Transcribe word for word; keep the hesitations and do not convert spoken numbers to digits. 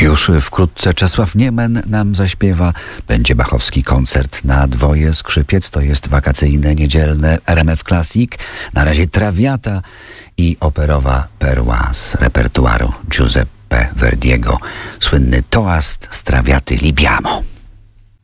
Już wkrótce Czesław Niemen nam zaśpiewa. Będzie bachowski koncert na dwoje skrzypiec. To jest wakacyjne, niedzielne R M F Classic. Na razie Traviata i operowa perła z repertuaru Giuseppe Verdiego. Słynny toast z Traviaty Libiamo.